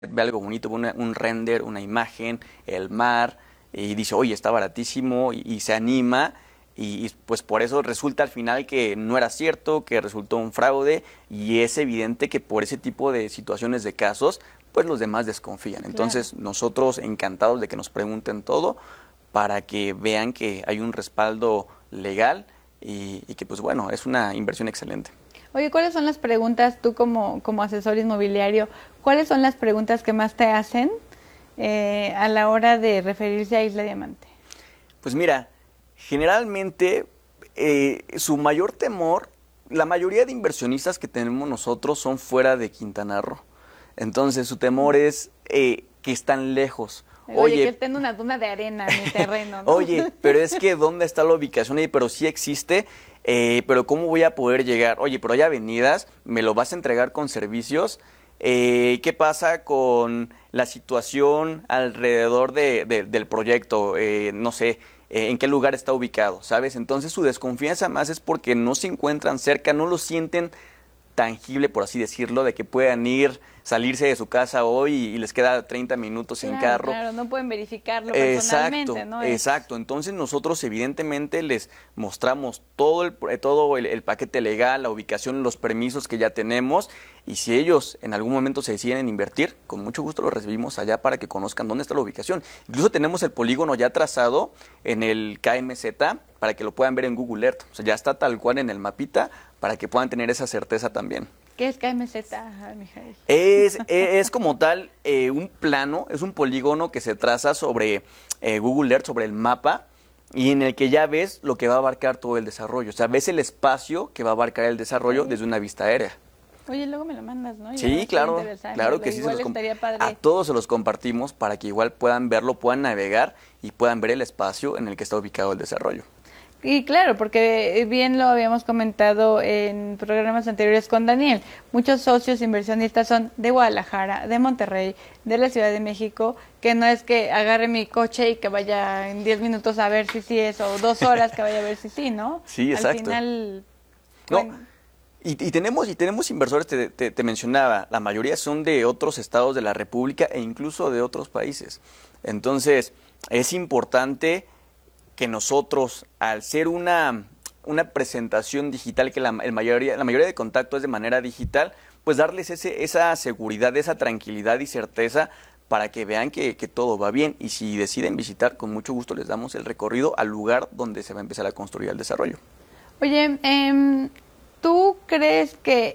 ve algo bonito, ve un render, una imagen, el mar, y dice, oye, está baratísimo, y se anima, pues por eso resulta al final que no era cierto, que resultó un fraude, y es evidente que por ese tipo de situaciones, de casos, pues los demás desconfían. Claro. Entonces, nosotros encantados de que nos pregunten todo, para que vean que hay un respaldo legal, y que pues bueno, es una inversión excelente. Oye, ¿cuáles son las preguntas, tú como asesor inmobiliario, cuáles son las preguntas que más te hacen a la hora de referirse a Isla Diamante? Pues mira, generalmente su mayor temor, la mayoría de inversionistas que tenemos nosotros son fuera de Quintana Roo. Entonces su temor es que están lejos. Oye, que Oye, esté en una duna de arena en mi terreno, ¿no? oye, pero es que ¿dónde está la ubicación? Oye, pero sí existe, pero ¿cómo voy a poder llegar? Oye, pero hay avenidas, ¿me lo vas a entregar con servicios? ¿Qué pasa con la situación alrededor del proyecto? No sé, ¿en qué lugar está ubicado? ¿Sabes? Entonces su desconfianza más es porque no se encuentran cerca, no lo sienten tangible, por así decirlo, de que puedan salirse de su casa hoy y les queda 30 minutos en Claro, carro. claro, no pueden verificarlo Exacto, personalmente, ¿no? exacto. Entonces nosotros evidentemente les mostramos el paquete legal, la ubicación, los permisos que ya tenemos, y si ellos en algún momento se deciden invertir, con mucho gusto los recibimos allá para que conozcan dónde está la ubicación. Incluso tenemos el polígono ya trazado en el KMZ para que lo puedan ver en Google Earth. O sea, ya está tal cual en el mapita para que puedan tener esa certeza también. ¿Qué es KMZ, Mijail? Es como tal un plano, es un polígono que se traza sobre Google Earth, sobre el mapa, y en el que ya ves lo que va a abarcar todo el desarrollo. O sea, ves el espacio que va a abarcar el desarrollo Sí. desde una vista aérea. Oye, luego me lo mandas, ¿no? Sí, claro, claro que sí. Igual estaría A padre. todos se los compartimos para que igual puedan verlo, puedan navegar y puedan ver el espacio en el que está ubicado el desarrollo. Y claro, porque bien lo habíamos comentado en programas anteriores con Daniel, muchos socios inversionistas son de Guadalajara, de Monterrey, de la Ciudad de México, que no es que agarre mi coche y que vaya en 10 minutos a ver si sí es, o 2 horas que vaya a ver si sí, ¿no? Sí, Al exacto. final, No, bueno, y tenemos inversores, te mencionaba, la mayoría son de otros estados de la República e incluso de otros países. Entonces, es importante que nosotros, al ser una presentación digital, que la mayoría de contacto es de manera digital, pues darles esa seguridad, esa tranquilidad y certeza para que vean que todo va bien. Y si deciden visitar, con mucho gusto les damos el recorrido al lugar donde se va a empezar a construir el desarrollo. oye, ¿tú crees que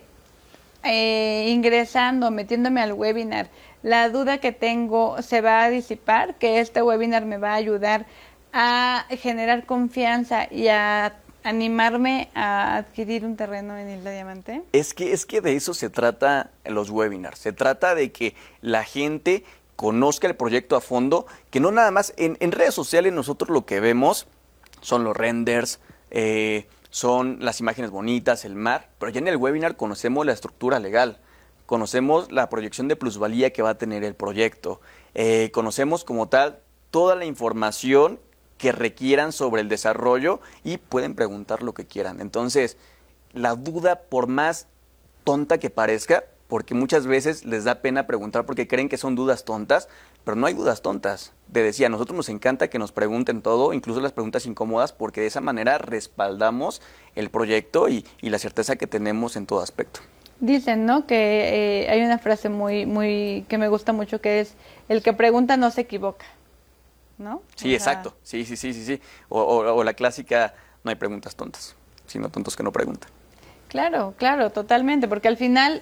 ingresando, metiéndome al webinar, la duda que tengo se va a disipar, que este webinar me va a ayudar a generar confianza y a animarme a adquirir un terreno en Isla Diamante? Es que de eso se trata los webinars. Se trata de que la gente conozca el proyecto a fondo, que no nada más en redes sociales nosotros lo que vemos son los renders, son las imágenes bonitas, el mar, pero ya en el webinar conocemos la estructura legal, conocemos la proyección de plusvalía que va a tener el proyecto, conocemos como tal toda la información que requieran sobre el desarrollo y pueden preguntar lo que quieran. Entonces, la duda, por más tonta que parezca, porque muchas veces les da pena preguntar porque creen que son dudas tontas, pero no hay dudas tontas. Te decía, a nosotros nos encanta que nos pregunten todo, incluso las preguntas incómodas, porque de esa manera respaldamos el proyecto y la certeza que tenemos en todo aspecto. Dicen, ¿no? Que hay una frase que me gusta mucho, que es: el que pregunta no se equivoca, ¿no? Sí, exacto. Sí, sí, sí, sí, sí. O la clásica, no hay preguntas tontas, sino tontos que no preguntan. Claro, claro, totalmente, porque al final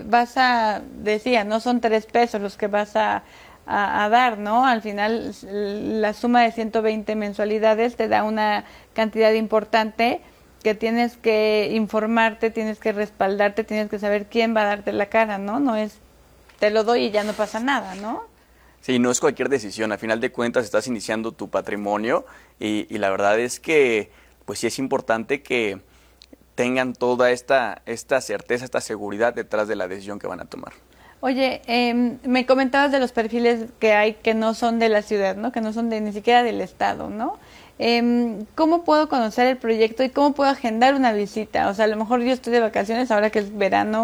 decía, no son 3 pesos los que vas a dar, ¿no? Al final la suma de 120 mensualidades te da una cantidad importante que tienes que informarte, tienes que respaldarte, tienes que saber quién va a darte la cara, ¿no? No es, te lo doy y ya no pasa nada, ¿no? Sí, no es cualquier decisión. A final de cuentas estás iniciando tu patrimonio y la verdad es que pues sí es importante que tengan toda esta certeza, esta seguridad detrás de la decisión que van a tomar. Oye, me comentabas de los perfiles que hay que no son de la ciudad, ¿no? Que no son ni siquiera del estado, ¿no? ¿Cómo puedo conocer el proyecto y cómo puedo agendar una visita? O sea, a lo mejor yo estoy de vacaciones ahora que es verano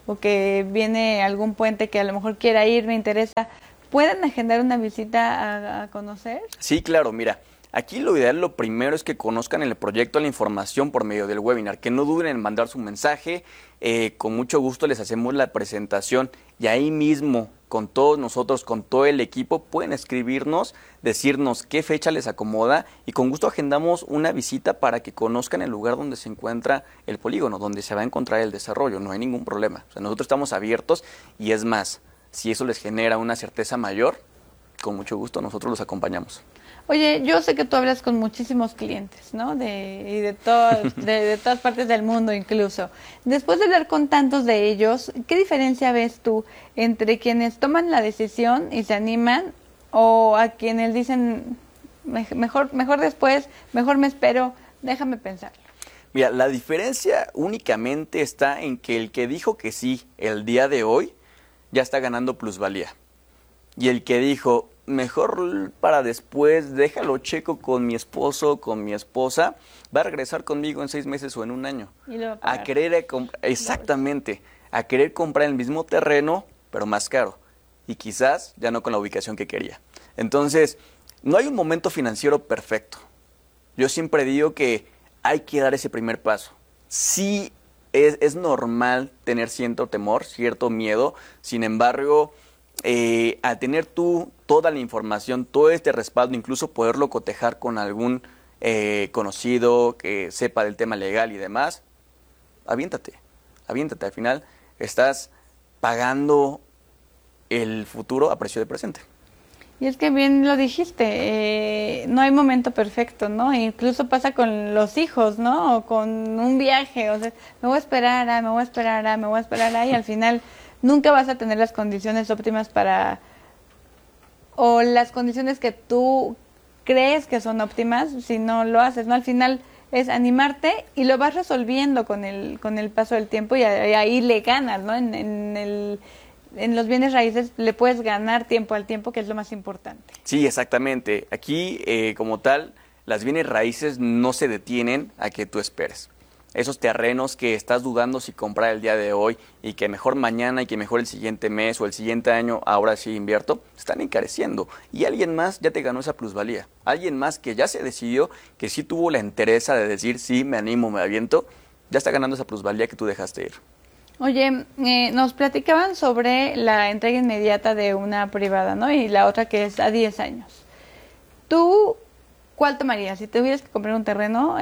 o que viene algún puente que a lo mejor quiera ir, me interesa, ¿pueden agendar una visita a conocer? Sí, claro, mira. Aquí lo ideal, lo primero es que conozcan el proyecto, la información por medio del webinar, que no duden en mandar su mensaje, con mucho gusto les hacemos la presentación y ahí mismo, con todos nosotros, con todo el equipo, pueden escribirnos, decirnos qué fecha les acomoda y con gusto agendamos una visita para que conozcan el lugar donde se encuentra el polígono, donde se va a encontrar el desarrollo, no hay ningún problema. O sea, nosotros estamos abiertos y es más, si eso les genera una certeza mayor, con mucho gusto nosotros los acompañamos. Oye, yo sé que tú hablas con muchísimos clientes, ¿no? Y de todas partes del mundo incluso. Después de hablar con tantos de ellos, ¿qué diferencia ves tú entre quienes toman la decisión y se animan o a quienes dicen, mejor después, mejor me espero, déjame pensarlo? Mira, la diferencia únicamente está en que el que dijo que sí el día de hoy ya está ganando plusvalía. Y el que dijo, mejor para después, déjalo checo con mi esposo, con mi esposa, va a regresar conmigo en 6 meses o en un año. Y lo va a pagar. Exactamente, a querer comprar el mismo terreno, pero más caro. Y quizás ya no con la ubicación que quería. Entonces, no hay un momento financiero perfecto. Yo siempre digo que hay que dar ese primer paso. Sí, es normal tener cierto temor, cierto miedo, sin embargo, al tener tú toda la información, todo este respaldo, incluso poderlo cotejar con algún conocido que sepa del tema legal y demás, aviéntate. Al final estás pagando el futuro a precio de presente. Y es que bien lo dijiste, no hay momento perfecto, ¿no? Incluso pasa con los hijos, ¿no? O con un viaje, o sea, me voy a esperar, y al final nunca vas a tener las condiciones óptimas o las condiciones que tú crees que son óptimas si no lo haces, ¿no? Al final es animarte y lo vas resolviendo con el paso del tiempo y ahí le ganas, ¿no? En los bienes raíces le puedes ganar tiempo al tiempo, que es lo más importante. Sí, exactamente. Aquí, como tal, las bienes raíces no se detienen a que tú esperes. Esos terrenos que estás dudando si comprar el día de hoy y que mejor mañana y que mejor el siguiente mes o el siguiente año, ahora sí invierto, están encareciendo. Y alguien más ya te ganó esa plusvalía. Alguien más que ya se decidió, que sí tuvo la entereza de decir, sí, me animo, me aviento, ya está ganando esa plusvalía que tú dejaste ir. Oye, nos platicaban sobre la entrega inmediata de una privada, ¿no? Y la otra que es a 10 años. ¿Tú cuál tomarías? Si tuvieras que comprar un terreno,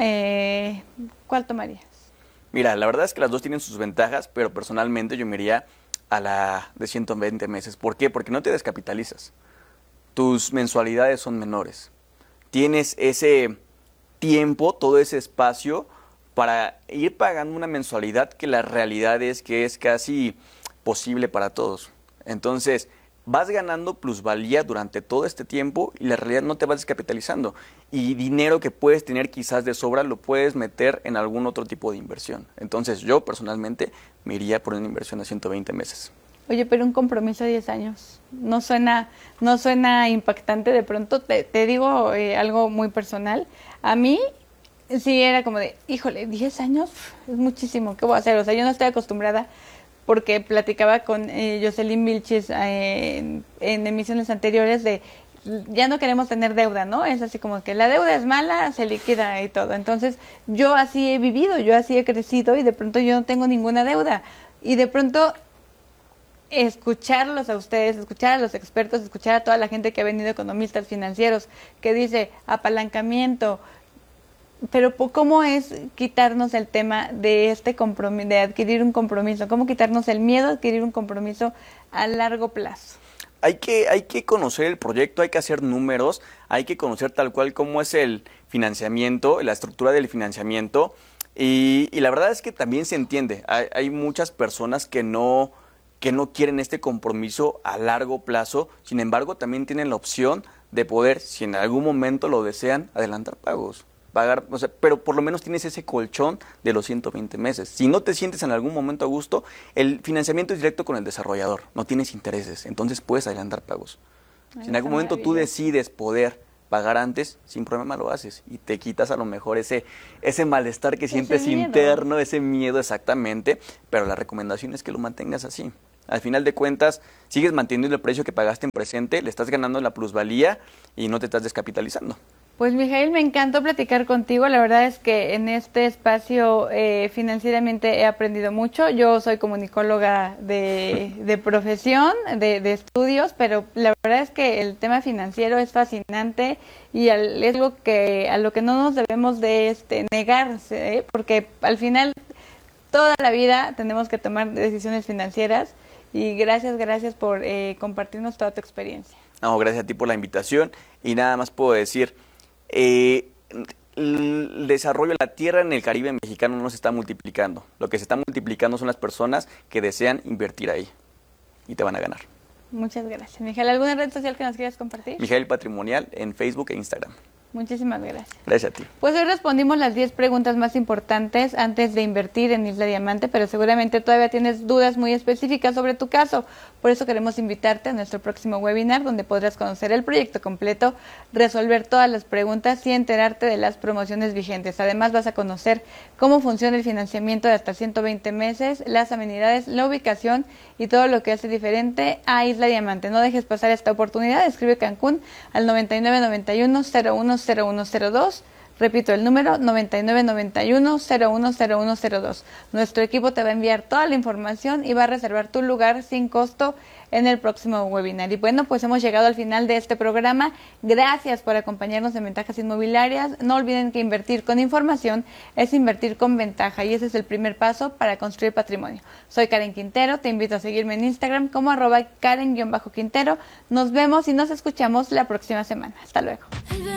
¿cuál tomarías? Mira, la verdad es que las dos tienen sus ventajas, pero personalmente yo me iría a la de 120 meses. ¿Por qué? Porque no te descapitalizas. Tus mensualidades son menores. Tienes ese tiempo, todo ese espacio para ir pagando una mensualidad que la realidad es que es casi posible para todos. Entonces, vas ganando plusvalía durante todo este tiempo y la realidad no te vas descapitalizando. Y dinero que puedes tener quizás de sobra lo puedes meter en algún otro tipo de inversión. Entonces, yo personalmente me iría por una inversión de 120 meses. Oye, pero un compromiso de 10 años, no suena impactante. De pronto te digo algo muy personal. A mí sí era como de, híjole, 10 años es muchísimo, ¿qué voy a hacer? O sea, yo no estoy acostumbrada porque platicaba con Jocelyn Vilchis en emisiones anteriores de, ya no queremos tener deuda, ¿no? Es así como que la deuda es mala, se liquida y todo. Entonces, yo así he vivido, yo así he crecido y de pronto yo no tengo ninguna deuda. Y de pronto escucharlos a ustedes, escuchar a los expertos, escuchar a toda la gente que ha venido, economistas financieros, que dice apalancamiento. Pero ¿cómo es quitarnos el tema de este compromiso, de adquirir un compromiso? ¿Cómo quitarnos el miedo a adquirir un compromiso a largo plazo? Hay que conocer el proyecto, hay que hacer números, hay que conocer tal cual cómo es el financiamiento, la estructura del financiamiento. Y la verdad es que también se entiende. Hay muchas personas que no quieren este compromiso a largo plazo. Sin embargo, también tienen la opción de poder, si en algún momento lo desean, adelantar pagos. Pagar, o sea, pero por lo menos tienes ese colchón de los 120 meses. Si no te sientes en algún momento a gusto, el financiamiento es directo con el desarrollador, no tienes intereses, entonces puedes adelantar pagos. Si en algún momento tú decides poder pagar antes, sin problema lo haces y te quitas a lo mejor ese malestar que sientes miedo. interno, ese miedo exactamente, pero la recomendación es que lo mantengas así. Al final de cuentas, sigues manteniendo el precio que pagaste en presente, le estás ganando la plusvalía y no te estás descapitalizando. Pues Mijail, me encantó platicar contigo. La verdad es que en este espacio financieramente he aprendido mucho. Yo soy comunicóloga de profesión, de estudios, pero la verdad es que el tema financiero es fascinante y es algo a lo que no nos debemos de negarse, porque al final toda la vida tenemos que tomar decisiones financieras y gracias por compartirnos toda tu experiencia. No, gracias a ti por la invitación y nada más puedo decir, el desarrollo de la tierra en el Caribe mexicano no se está multiplicando. Lo que se está multiplicando son las personas que desean invertir ahí y te van a ganar. Muchas gracias. Mijail, ¿alguna red social que nos quieras compartir? Mijail Patrimonial en Facebook e Instagram. Muchísimas gracias. Gracias a ti. Pues hoy respondimos las 10 preguntas más importantes antes de invertir en Isla Diamante, pero seguramente todavía tienes dudas muy específicas sobre tu caso. Por eso queremos invitarte a nuestro próximo webinar, donde podrás conocer el proyecto completo, resolver todas las preguntas y enterarte de las promociones vigentes. Además, vas a conocer cómo funciona el financiamiento de hasta 120 meses, las amenidades, la ubicación y todo lo que hace diferente a Isla Diamante. No dejes pasar esta oportunidad. Escribe Cancún al 9991-010102. Repito el número 9991-010102. Nuestro equipo te va a enviar toda la información y va a reservar tu lugar sin costo en el próximo webinar. Y bueno, pues hemos llegado al final de este programa. Gracias por acompañarnos en Ventajas Inmobiliarias. No olviden que invertir con información es invertir con ventaja y ese es el primer paso para construir patrimonio. Soy Karen Quintero, te invito a seguirme en Instagram como @Karen_Quintero. Nos vemos y nos escuchamos la próxima semana. Hasta luego.